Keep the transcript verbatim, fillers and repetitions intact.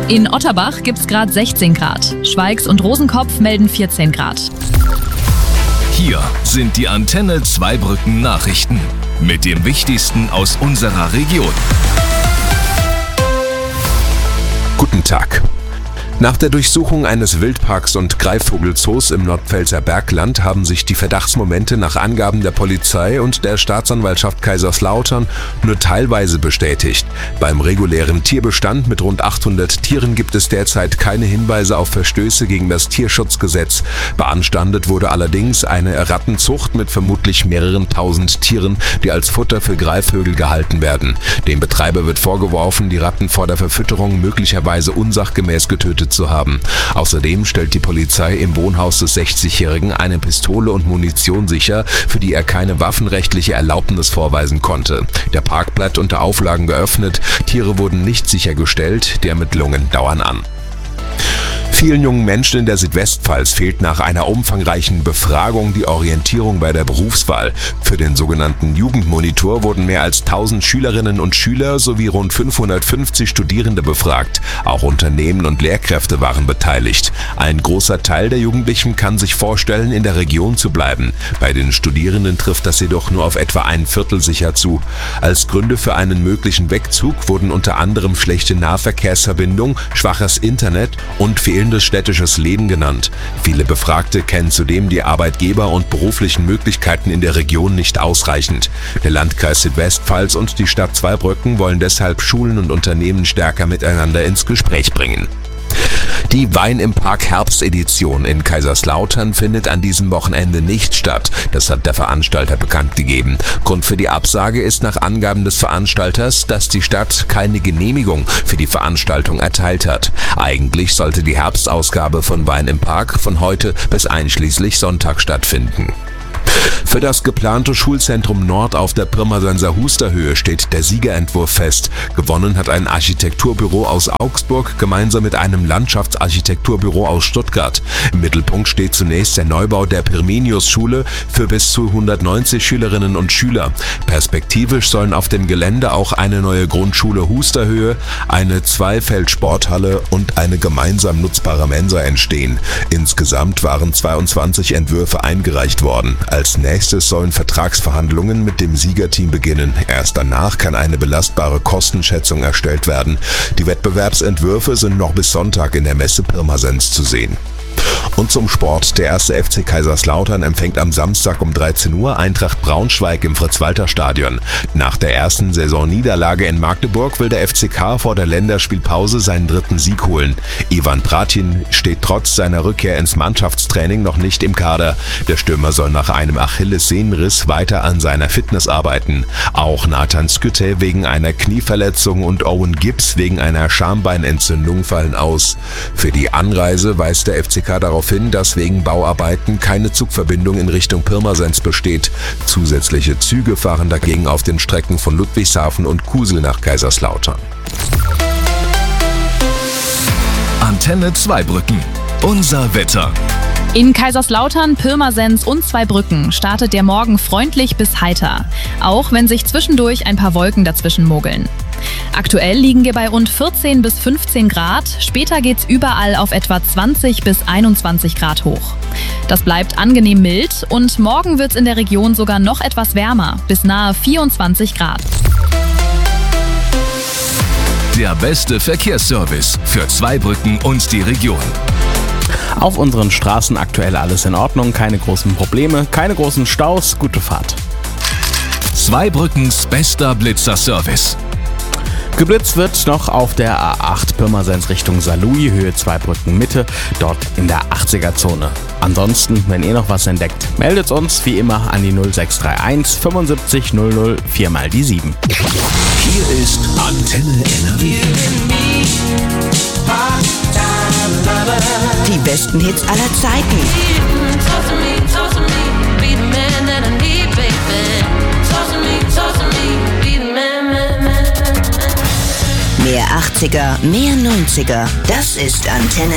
In Otterbach gibt's gerade sechzehn Grad. Schweigs und Rosenkopf melden vierzehn Grad. Hier sind die Antenne Zweibrücken Nachrichten mit dem Wichtigsten aus unserer Region. Guten Tag. Nach der Durchsuchung eines Wildparks und Greifvogelzoos im Nordpfälzer Bergland haben sich die Verdachtsmomente nach Angaben der Polizei und der Staatsanwaltschaft Kaiserslautern nur teilweise bestätigt. Beim regulären Tierbestand mit rund achthundert Tieren gibt es derzeit keine Hinweise auf Verstöße gegen das Tierschutzgesetz. Beanstandet wurde allerdings eine Rattenzucht mit vermutlich mehreren tausend Tieren, die als Futter für Greifvögel gehalten werden. Dem Betreiber wird vorgeworfen, die Ratten vor der Verfütterung möglicherweise unsachgemäß getötet zu haben. Außerdem stellt die Polizei im Wohnhaus des sechzigjährigen eine Pistole und Munition sicher, für die er keine waffenrechtliche Erlaubnis vorweisen konnte. Der Park bleibt unter Auflagen geöffnet, Tiere wurden nicht sichergestellt, die Ermittlungen dauern an. Vielen jungen Menschen in der Südwestpfalz fehlt nach einer umfangreichen Befragung die Orientierung bei der Berufswahl. Für den sogenannten Jugendmonitor wurden mehr als tausend Schülerinnen und Schüler sowie rund fünfhundertfünfzig Studierende befragt. Auch Unternehmen und Lehrkräfte waren beteiligt. Ein großer Teil der Jugendlichen kann sich vorstellen, in der Region zu bleiben. Bei den Studierenden trifft das jedoch nur auf etwa ein Viertel sicher zu. Als Gründe für einen möglichen Wegzug wurden unter anderem schlechte Nahverkehrsverbindung, schwaches Internet und fehlendes städtisches Leben genannt. Viele Befragte kennen zudem die Arbeitgeber- und beruflichen Möglichkeiten in der Region nicht ausreichend. Der Landkreis Südwestpfalz und die Stadt Zweibrücken wollen deshalb Schulen und Unternehmen stärker miteinander ins Gespräch bringen. Die Wein im Park Herbstedition in Kaiserslautern findet an diesem Wochenende nicht statt. Das hat der Veranstalter bekannt gegeben. Grund für die Absage ist nach Angaben des Veranstalters, dass die Stadt keine Genehmigung für die Veranstaltung erteilt hat. Eigentlich sollte die Herbstausgabe von Wein im Park von heute bis einschließlich Sonntag stattfinden. Für das geplante Schulzentrum Nord auf der Pirmasenser Husterhöhe steht der Siegerentwurf fest. Gewonnen hat ein Architekturbüro aus Augsburg gemeinsam mit einem Landschaftsarchitekturbüro aus Stuttgart. Im Mittelpunkt steht zunächst der Neubau der Pirmenius-Schule für bis zu hundertneunzig Schülerinnen und Schüler. Perspektivisch sollen auf dem Gelände auch eine neue Grundschule Husterhöhe, eine Zweifeld-Sporthalle und eine gemeinsam nutzbare Mensa entstehen. Insgesamt waren zweiundzwanzig Entwürfe eingereicht worden. Als nächstes sollen Vertragsverhandlungen mit dem Siegerteam beginnen. Erst danach kann eine belastbare Kostenschätzung erstellt werden. Die Wettbewerbsentwürfe sind noch bis Sonntag in der Messe Pirmasens zu sehen. Und zum Sport. Der erste F C Kaiserslautern empfängt am Samstag um dreizehn Uhr Eintracht Braunschweig im Fritz-Walter-Stadion. Nach der ersten Saisonniederlage in Magdeburg will der F C K vor der Länderspielpause seinen dritten Sieg holen. Ivan Bratin steht trotz seiner Rückkehr ins Mannschaftstraining noch nicht im Kader. Der Stürmer soll nach einem Achillessehnenriss weiter an seiner Fitness arbeiten. Auch Nathan Skytte wegen einer Knieverletzung und Owen Gibbs wegen einer Schambeinentzündung fallen aus. Für die Anreise weist der F C K darauf hin, dass wegen Bauarbeiten keine Zugverbindung in Richtung Pirmasens besteht. Zusätzliche Züge fahren dagegen auf den Strecken von Ludwigshafen und Kusel nach Kaiserslautern. Antenne Zweibrücken. Unser Wetter. In Kaiserslautern, Pirmasens und Zweibrücken startet der Morgen freundlich bis heiter, auch wenn sich zwischendurch ein paar Wolken dazwischen mogeln. Aktuell liegen wir bei rund vierzehn bis fünfzehn Grad, später geht's überall auf etwa zwanzig bis einundzwanzig Grad hoch. Das bleibt angenehm mild und morgen wird's in der Region sogar noch etwas wärmer, bis nahe vierundzwanzig Grad. Der beste Verkehrsservice für Zweibrücken und die Region. Auf unseren Straßen aktuell alles in Ordnung, keine großen Probleme, keine großen Staus, gute Fahrt. Zweibrückens bester Blitzer-Service. Geblitzt wird noch auf der A acht Pirmasens Richtung Saarlouis, Höhe Zweibrücken Mitte, dort in der achtziger-Zone. Ansonsten, wenn ihr noch was entdeckt, meldet uns wie immer an die null sechs drei eins fünfundsiebzig null null vier mal die sieben. Hier ist Antenne N R W. Die besten Hits aller Zeiten. Mehr achtziger, mehr neunziger. Das ist Antenne